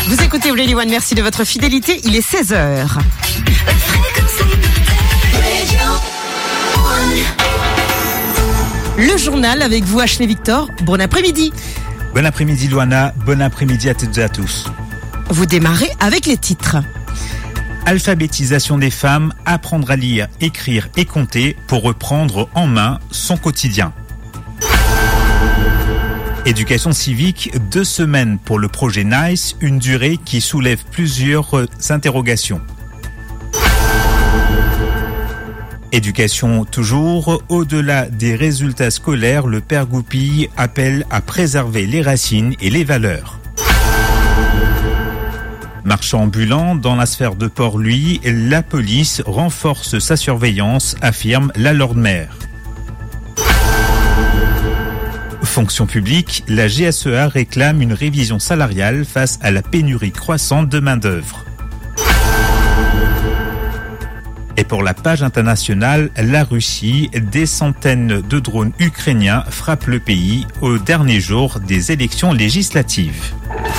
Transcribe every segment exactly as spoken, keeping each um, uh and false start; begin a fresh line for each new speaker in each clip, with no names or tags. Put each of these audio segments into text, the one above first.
Vous écoutez Radio One, merci de votre fidélité. Il est seize heures. Le journal avec vous, Ashley Victor. Bon après-midi.
Bon après-midi, Luana. Bon après-midi à toutes et à tous.
Vous démarrez avec les titres.
Alphabétisation des femmes, apprendre à lire, écrire et compter pour reprendre en main son quotidien. Éducation civique, deux semaines pour le projet NICE, une durée qui soulève plusieurs interrogations. Éducation toujours, au-delà des résultats scolaires, le père Goupil appelle à préserver les racines et les valeurs. Marchand ambulant, dans la sphère de Port-Louis, la police renforce sa surveillance, affirme la Lord Maire. Fonction publique, la G S E A réclame une révision salariale face à la pénurie croissante de main-d'œuvre. Et pour la page internationale, la Russie, des centaines de drones ukrainiens frappent le pays au dernier jour des élections législatives.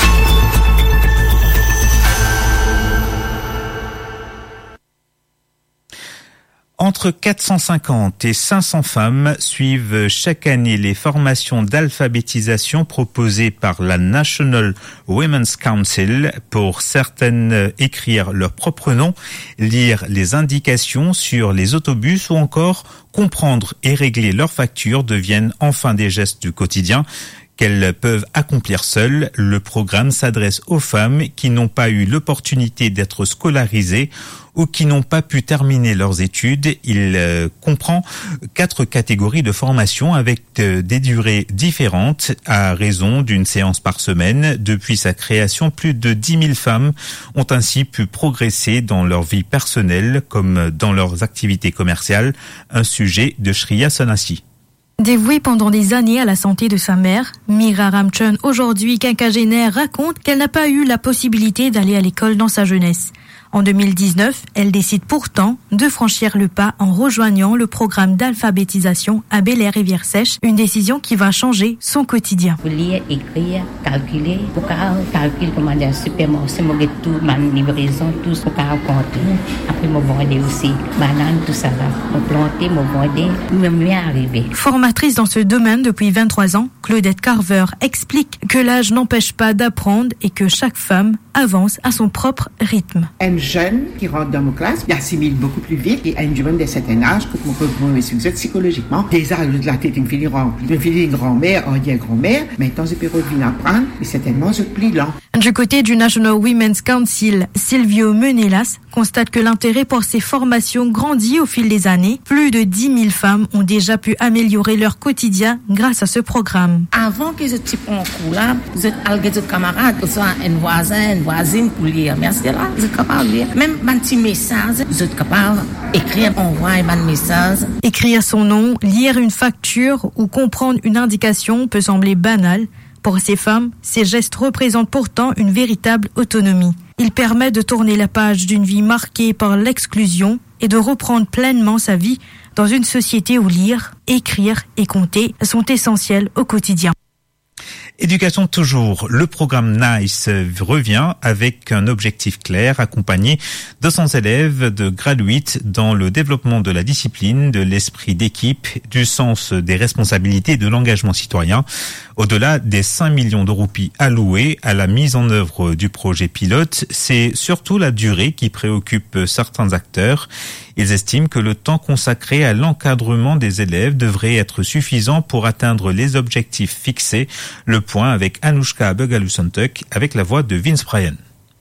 Entre quatre cent cinquante et cinq cents femmes suivent chaque année les formations d'alphabétisation proposées par la National Women's Council. Pour certaines, écrire leur propre nom, lire les indications sur les autobus ou encore comprendre et régler leurs factures deviennent enfin des gestes du quotidien qu'elles peuvent accomplir seules. Le programme s'adresse aux femmes qui n'ont pas eu l'opportunité d'être scolarisées ou qui n'ont pas pu terminer leurs études. Il euh, comprend quatre catégories de formation avec euh, des durées différentes à raison d'une séance par semaine. Depuis sa création, plus de dix mille femmes ont ainsi pu progresser dans leur vie personnelle comme dans leurs activités commerciales. Un sujet de Shriya Sonassi.
Dévouée pendant des années à la santé de sa mère, Mira Ramchun, aujourd'hui quinquagénaire, raconte qu'elle n'a pas eu la possibilité d'aller à l'école dans sa jeunesse. En deux mille dix-neuf, elle décide pourtant de franchir le pas en rejoignant le programme d'alphabétisation à Bel-Air-Rivière-Sèche, une décision qui va changer son quotidien.
Pour lire, écrire, calculer, pour calculer comment dire supermarché, c'est mon tout, ma livraison, tout ce qu'on compter. Après, mon vendre aussi, banane, tout ça là. Mon planter, mon vendre, même mieux arriver.
Formatrice dans ce domaine depuis vingt-trois ans, Claudette Carver explique que l'âge n'empêche pas d'apprendre et que chaque femme avance à son propre rythme.
Un jeune qui rentre dans nos classes, il assimile beaucoup plus vite et un jeune de certain âge que mon peut succès psychologiquement. Déjà, de la tête, une fille remplie. Une fille, une grand-mère, on dit grand-mère. Maintenant, ce période vient apprendre, mais certainement, je plie lent.
Du côté du National Women's Council, Silvio Menelas constate que l'intérêt pour ces formations grandit au fil des années. Plus de dix mille femmes ont déjà pu améliorer leur quotidien grâce à ce programme.
Avant que je te prenne cours là, vous êtes algué de camarades, soit un voisin, une voisine pour lire. Merci là, vous êtes capable de lire. Même un petit message, vous êtes capable d'écrire, envoyer un message.
Écrire son nom, lire une facture ou comprendre une indication peut sembler banal. Pour ces femmes, ces gestes représentent pourtant une véritable autonomie. Il permet de tourner la page d'une vie marquée par l'exclusion et de reprendre pleinement sa vie dans une société où lire, écrire et compter sont essentiels au quotidien.
Éducation toujours, le programme NICE revient avec un objectif clair, accompagné de cent élèves de grade huit dans le développement de la discipline, de l'esprit d'équipe, du sens des responsabilités et de l'engagement citoyen. Au-delà des cinq millions de roupies alloués à la mise en œuvre du projet pilote, c'est surtout la durée qui préoccupe certains acteurs. Ils estiment que le temps consacré à l'encadrement des élèves devrait être suffisant pour atteindre les objectifs fixés. Le point avec Anoushka Begalusantuk avec la voix de Vince Bryan.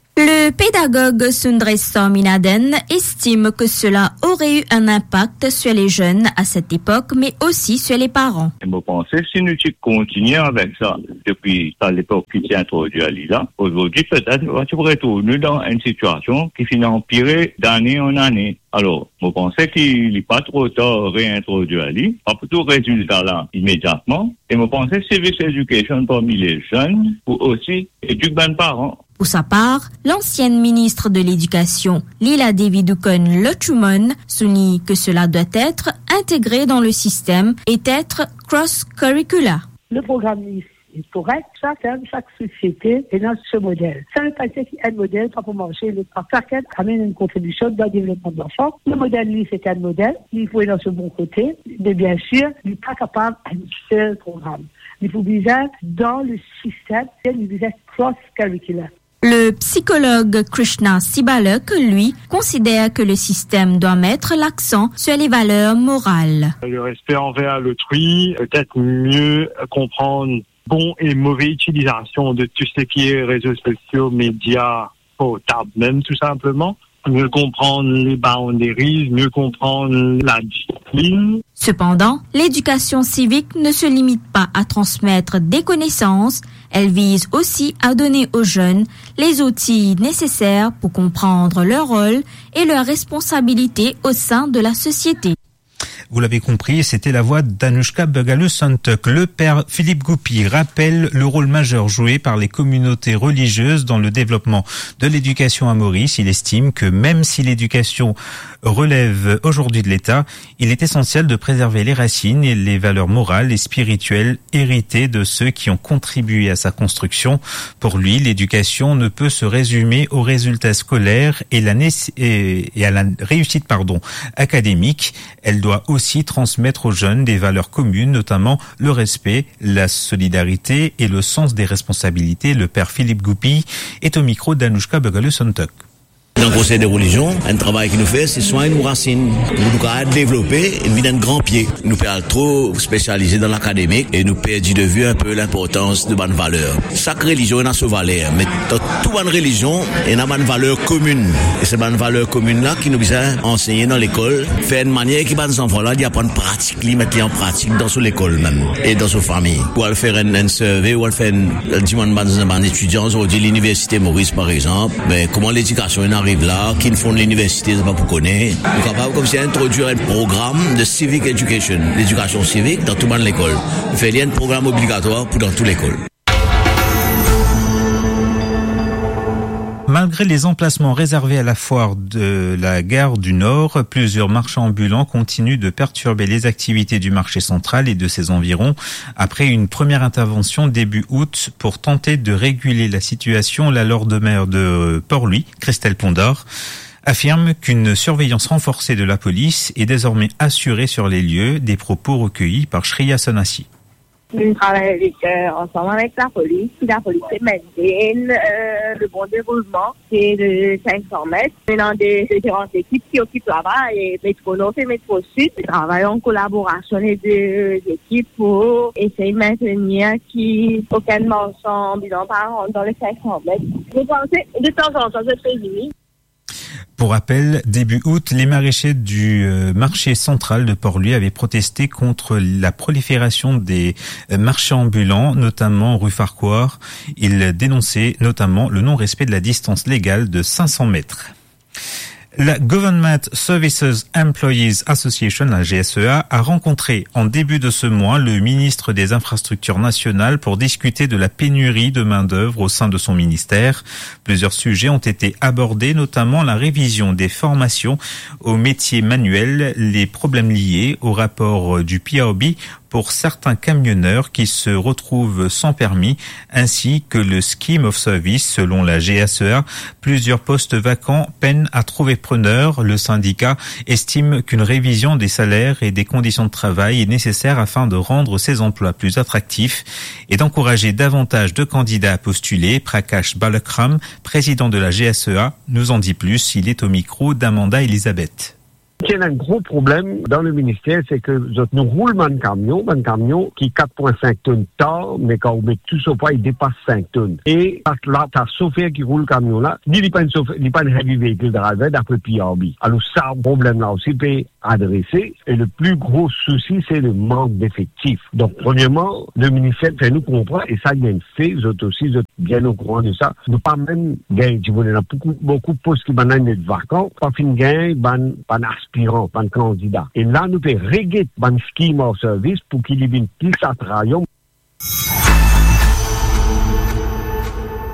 Le pédagogue Sundresa Minaden estime que cela aurait eu un impact sur les jeunes à cette époque, mais aussi sur les parents.
Je pense que si nous continuons avec ça depuis l'époque qui s'est introduite à l'I S A, aujourd'hui peut-être tu pourrais retourner dans une situation qui finit empirer d'année en année. Alors, je pense qu'il n'est pas trop tard réintroduire à l'I S A, pas pour tout résultat là immédiatement. Et je pense que Civic Education parmi les jeunes pour aussi éduquer les parents.
Pour sa part, l'ancienne ministre de l'Éducation, Lila Devi-Dukon Lochumon, souligne que cela doit être intégré dans le système et être cross-curricular.
Le programme Et pour être chacun, chaque société est dans ce modèle. Ça veut pas dire qu'il y a un modèle pas pour marcher, le chacun amène une contribution dans le développement de l'enfant. Le modèle, lui, c'est un modèle. Il faut être dans ce bon côté. Mais bien sûr, il n'est pas capable d'un seul programme. Il faut bien dans le système, il faut bien cross-curricular.
Le psychologue Krishna Sibalek, lui, considère que le système doit mettre l'accent sur les valeurs morales.
Le respect envers l'autrui, peut-être mieux comprendre bon et mauvais utilisation de tout ce qui est réseaux sociaux, médias, potables même tout simplement. Mieux comprendre les boundaries, mieux comprendre la discipline.
Cependant, l'éducation civique ne se limite pas à transmettre des connaissances, elle vise aussi à donner aux jeunes les outils nécessaires pour comprendre leur rôle et leurs responsabilités au sein de la société.
Vous l'avez compris, c'était la voix d'Anushka Bögalu-Sontok. Le père Philippe Goupy rappelle le rôle majeur joué par les communautés religieuses dans le développement de l'éducation à Maurice. Il estime que même si l'éducation relève aujourd'hui de l'État, il est essentiel de préserver les racines et les valeurs morales et spirituelles héritées de ceux qui ont contribué à sa construction. Pour lui, l'éducation ne peut se résumer aux résultats scolaires et, la né- et à la réussite pardon, académique. Elle doit aussi transmettre aux jeunes des valeurs communes, notamment le respect, la solidarité et le sens des responsabilités. Le père Philippe Goupy est au micro d'Anushka Bögalu-Sontok.
Dans le Conseil des religions, un travail qui nous fait, c'est soigner nos racines. Nous devons développer une vie d'un grand pied. Nous pouvons trop spécialiser dans l'académique et nous perdons de vue un peu l'importance de bonnes valeurs. Chaque religion a ses valeurs, mais dans toute bonne religion, il y a une valeur commune. Et ces bonnes valeurs communes-là qui nous besoin enseigner dans l'école, faire une manière qui va nos enfants-là d'apprendre pratique, les mettre en pratique dans son école même et dans sa famille. Ou à faire un, un survey, ou à faire un, un étudiant aujourd'hui, l'université Maurice par exemple, mais comment l'éducation est arrive là, qui ne font de l'université, c'est pas pour connaître. Nous sommes capables comme si introduire un programme de civic education, l'éducation civique dans toute l'école. Nous faisons un programme obligatoire pour dans toute l'école.
Malgré les emplacements réservés à la foire de la gare du Nord, plusieurs marchands ambulants continuent de perturber les activités du marché central et de ses environs. Après une première intervention début août pour tenter de réguler la situation, la Lord maire de Port-Louis, Christelle Pondor, affirme qu'une surveillance renforcée de la police est désormais assurée sur les lieux, des propos recueillis par Shreya Sonassi.
Nous travaillons avec, euh, ensemble avec la police. Si la police maintienne euh, le bon déroulement, c'est de cinq cents mètres. Maintenant, des différentes équipes qui occupent là-bas, et Métro Nord et Métro Sud. Nous travaillons en collaboration les deux équipes pour essayer de maintenir qu'aucun marchand ambulant par rentre dans les cinq cents mètres. Vous pensez, de temps en temps, je présume.
Pour rappel, début août, les maraîchers du marché central de Port-Louis avaient protesté contre la prolifération des marchés ambulants, notamment rue Farquhar. Ils dénonçaient notamment le non-respect de la distance légale de cinq cents mètres. La Government Services Employees Association, la G S E A, a rencontré en début de ce mois le ministre des Infrastructures nationales pour discuter de la pénurie de main-d'œuvre au sein de son ministère. Plusieurs sujets ont été abordés, notamment la révision des formations aux métiers manuels, les problèmes liés au rapport du P A O B pour certains camionneurs qui se retrouvent sans permis, ainsi que le Scheme of Service. Selon la G S E A, plusieurs postes vacants peinent à trouver preneur. Le syndicat estime qu'une révision des salaires et des conditions de travail est nécessaire afin de rendre ces emplois plus attractifs et d'encourager davantage de candidats à postuler. Prakash Balakram, président de la G S E A, nous en dit plus. Il est au micro d'Amanda Elisabeth.
Il y a un gros problème dans le ministère, c'est que nous roulons un camion, un camion qui est quatre virgule cinq tonnes tard, mais quand on met tout sur poids, il dépasse cinq tonnes. Et là, tu as un chauffeur qui roule le camion là, il n'est pas un heavy vehicle driver d'après P A O B. Alors ça, le problème là aussi peut être adressé. Et le plus gros souci, c'est le manque d'effectifs. Donc, premièrement, le ministère fait nous comprendre, et ça, il y a une fait, vous êtes aussi vous êtes bien au courant de ça. Nous pas même gagner, tu vois, il y a beaucoup, beaucoup de postes qui vont être vacants, pas fin de gagner, ban, ban aspirant, ban candidat. Et là, nous pouvons régler ban scheme of service pour qu'il y ait plus à travailler.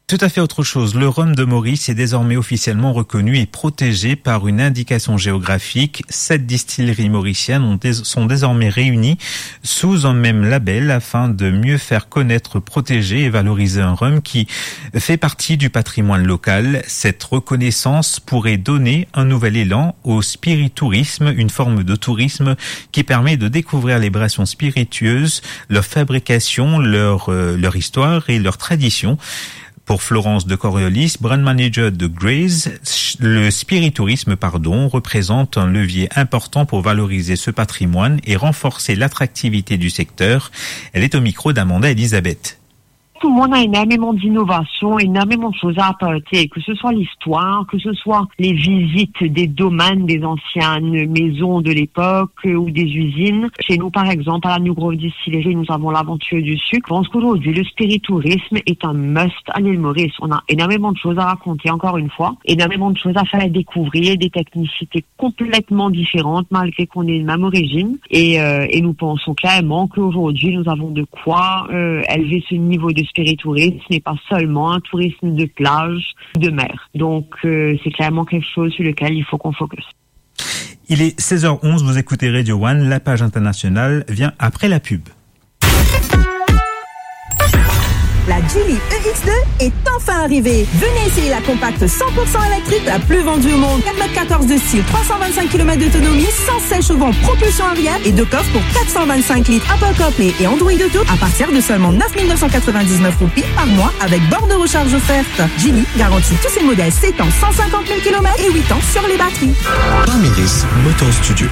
Tout à fait autre chose. Le rhum de Maurice est désormais officiellement reconnu et protégé par une indication géographique. Sept distilleries mauriciennes ont dés- sont désormais réunies sous un même label afin de mieux faire connaître, protéger et valoriser un rhum qui fait partie du patrimoine local. Cette reconnaissance pourrait donner un nouvel élan au spiritourisme, une forme de tourisme qui permet de découvrir les boissons spiritueuses, leur fabrication, leur, euh, leur histoire et leur tradition. Pour Florence de Coriolis, brand manager de Graze, le spiritourisme, pardon, représente un levier important pour valoriser ce patrimoine et renforcer l'attractivité du secteur. Elle est au micro d'Amanda Elisabeth.
Tout le monde a énormément d'innovation, énormément de choses à apporter, que ce soit l'histoire, que ce soit les visites des domaines des anciennes maisons de l'époque ou des usines. Chez nous, par exemple, à la New Grove Distillery, nous avons l'aventure du sucre. Je pense qu'aujourd'hui, le spiritourisme est un must à l'île Maurice. On a énormément de choses à raconter, encore une fois, énormément de choses à faire découvrir, des technicités complètement différentes, malgré qu'on ait une même origine. Et, euh, et nous pensons clairement qu'aujourd'hui, nous avons de quoi euh, élever ce niveau de spiritourisme n'est pas seulement un tourisme de plage, de mer. Donc, euh, c'est clairement quelque chose sur lequel il faut qu'on focus.
Il est seize heures onze, vous écoutez Radio One, la page internationale vient après la pub.
La Geely E X deux est enfin arrivée. Venez essayer la compacte cent pour cent électrique la plus vendue au monde. quatre mètres quatorze de style, trois cent vingt-cinq kilomètres d'autonomie, cent seize chevaux en propulsion arrière et deux coffres pour quatre cent vingt-cinq litres Apple CarPlay et Android Auto à partir de seulement neuf mille neuf cent quatre-vingt-dix-neuf roupies par mois avec borne de recharge offerte. Geely garantit tous ses modèles sept ans, cent cinquante mille kilomètres et huit ans sur les batteries.
Ramirez Motor Studio.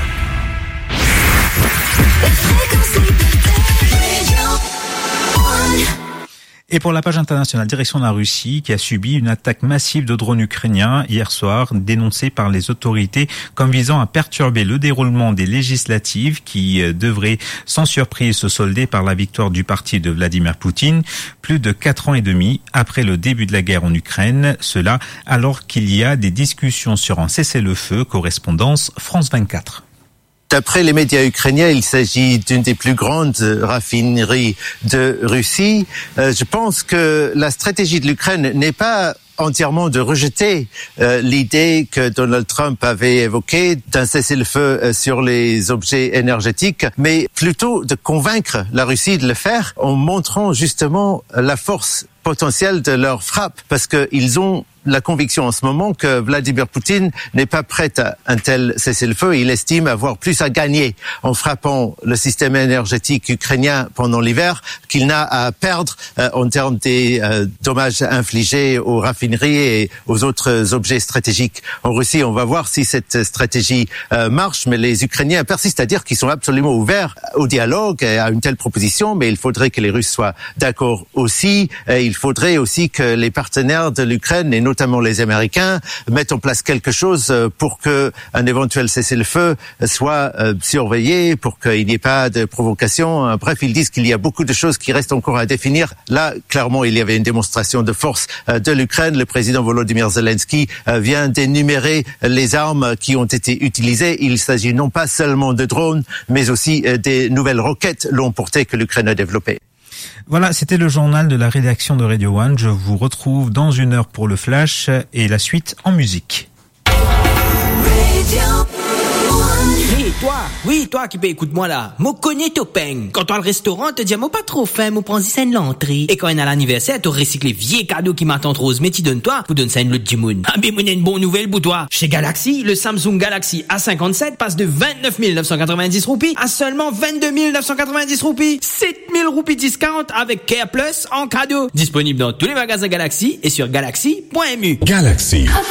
Et pour la page internationale, direction la Russie, qui a subi une attaque massive de drones ukrainiens hier soir, dénoncée par les autorités comme visant à perturber le déroulement des législatives qui devraient sans surprise se solder par la victoire du parti de Vladimir Poutine, plus de quatre ans et demi après le début de la guerre en Ukraine. Cela alors qu'il y a des discussions sur un cessez-le-feu. Correspondance France vingt-quatre.
D'après les médias ukrainiens, il s'agit d'une des plus grandes raffineries de Russie. Euh, je pense que la stratégie de l'Ukraine n'est pas entièrement de rejeter euh, l'idée que Donald Trump avait évoquée d'un cessez-le-feu euh, sur les objets énergétiques, mais plutôt de convaincre la Russie de le faire en montrant justement la force potentielle de leur frappe, parce qu'ils ont la conviction en ce moment que Vladimir Poutine n'est pas prêt à un tel cessez-le-feu. Il estime avoir plus à gagner en frappant le système énergétique ukrainien pendant l'hiver qu'il n'a à perdre euh, en termes des euh, dommages infligés aux raffineries et aux autres objets stratégiques. En Russie, on va voir si cette stratégie euh, marche, mais les Ukrainiens persistent à dire qu'ils sont absolument ouverts au dialogue et à une telle proposition, mais il faudrait que les Russes soient d'accord aussi. Et il faudrait aussi que les partenaires de l'Ukraine, et notamment les Américains, mettent en place quelque chose pour que un éventuel cessez-le-feu soit euh, surveillé, pour qu'il n'y ait pas de provocation. Bref, ils disent qu'il y a beaucoup de choses qui restent encore à définir. Là, clairement, il y avait une démonstration de force euh, de l'Ukraine. Le président Volodymyr Zelensky euh, vient d'énumérer les armes qui ont été utilisées. Il s'agit non pas seulement de drones, mais aussi euh, des nouvelles roquettes longue portée que l'Ukraine a développées.
Voilà, c'était le journal de la rédaction de Radio One. Je vous retrouve dans une heure pour le flash et la suite en musique.
Hey, toi, oui, toi qui peux écoute-moi là. Mo connais ton peigne. Quand toi le restaurant te dit mo pas trop faim, mo prends ça une l'entrée. Et quand on a l'anniversaire, tu recycles les vieux cadeaux qui m'attendent rose, mais tu donnes toi, vous donne ça une l'autre dimoun. Ah, mais mon une bonne nouvelle pour toi. Chez Galaxy, le Samsung Galaxy A cinquante-sept passe de vingt-neuf mille neuf cent quatre-vingt-dix roupies à seulement vingt-deux mille neuf cent quatre-vingt-dix roupies. sept mille roupies discount avec Care Plus en cadeau. Disponible dans tous les magasins Galaxy et sur galaxy point m u.
Galaxy.